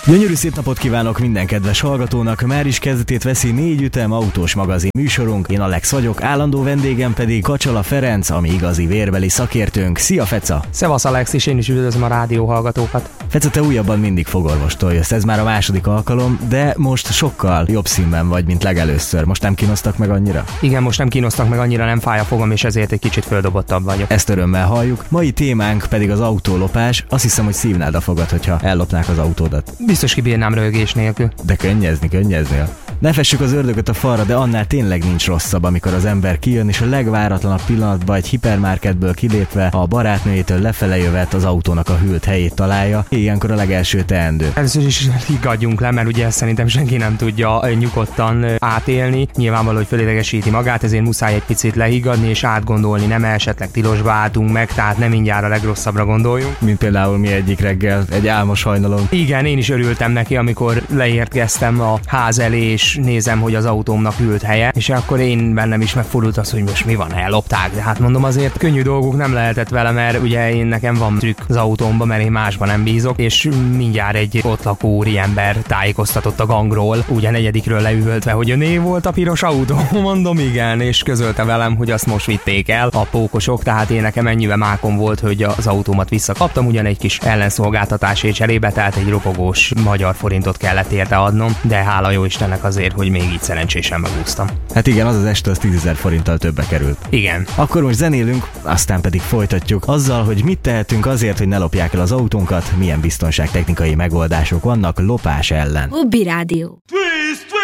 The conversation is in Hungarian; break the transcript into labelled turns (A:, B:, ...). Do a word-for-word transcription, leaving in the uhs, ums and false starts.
A: Gyönyörű szép napot kívánok minden kedves hallgatónak, már is kezdetét veszi négy ütem autós magazin műsorunk. Én Alex vagyok, állandó vendégem pedig Kacsala Ferenc, ami igazi vérbeli szakértőnk. Szia Feca!
B: Szevasz Alex, és én is üdvözlöm a rádió hallgatókat.
A: Feca, te újabban mindig fogorvostól jössz, ez már a második alkalom, de most sokkal jobb színben vagy, mint legelőször. Most nem kínoztak meg annyira?
B: Igen, most nem kínoztak meg annyira, nem fáj a fogam, és ezért egy kicsit földobottabb vagyok.
A: Ezt örömmel halljuk. Mai témánk pedig az autólopás. Azt hiszem, hogy szívnád a fogad, hogyha ellopnák az autódat.
B: Biztos kibírnám röhögés nélkül.
A: De könnyezni, könnyeznél. Ne fessük az ördögöt a falra, de annál tényleg nincs rosszabb, amikor az ember kijön, és a legváratlanabb pillanatban egy hipermarketből kilépve a barátnőjétől lefele jövet az autónak a hűlt helyét találja. Ilyenkor a legelső teendő.
B: Először is higgadjunk le, mert ugye szerintem senki nem tudja nyugodtan átélni. Nyilvánvaló, hogy fölidegesíti magát, ezért muszáj egy picit lehiggadni és átgondolni, nem esetleg tilosba álltunk meg, tehát nem mindjárt a legrosszabbra gondoljunk.
A: Mint például mi egyik reggel, egy álmos hajnalon.
B: Igen, én is örültem neki, amikor leérkeztem a ház elé, és nézem, hogy az autómnak ült helye, és akkor én bennem is megfordult az, hogy most mi van, ellopták. De hát mondom, azért könnyű dolgok nem lehetett vele, mert ugye én nekem van trükk az autómban, mert én másban nem bízok, és mindjárt egy ott lakó úriember tájékoztatott a gangról, ugye negyedikről leüvöltve, hogy öné volt a piros autó. Mondom, igen, és közölte velem, hogy azt most vitték el a pókosok, tehát én nekem ennyivel mákom volt, hogy az autómat visszakaptam, ugyan egy kis ellenszolgáltatásért cserébe, tehát egy ropogós magyar forintot kellett érte adnom, de hála jó Istennek azért, hogy még így szerencsésen megúsztam.
A: Hát igen, az az este az tízezer forinttal többe került.
B: Igen.
A: Akkor most zenélünk, aztán pedig folytatjuk azzal, hogy mit tehetünk azért, hogy ne lopják el az autónkat, milyen biztonságtechnikai megoldások vannak lopás ellen.
C: Hobby Rádió.